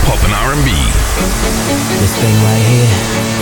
hip hop and R&B. This thing right here